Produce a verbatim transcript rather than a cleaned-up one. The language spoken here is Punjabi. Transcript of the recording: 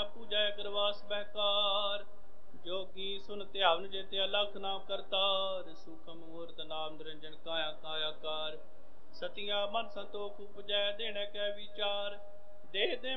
ਪੂਜੈ ਗਰਵਾਸ ਬਹਿਕਾਰ। ਜੋਗੀ ਸੁਨ ਧਿਆਵਨ ਜੇਤੇ ਅਲਖ ਨਾਮ ਕਰਤਾਰ। ਸੂਖਮ ਮੂਰਤ ਨਾਮ ਨਿਰੰਜਨ ਕਾਇਆ ਕਾਇਆ ਕਾਰ। ਸਤਿਆ ਮਨ ਸੰਤੋਖ ਉਪਜੈ ਦੇਣੈ ਕੈ ਵਿਚਾਰ। ਦੇਹ ਦੇ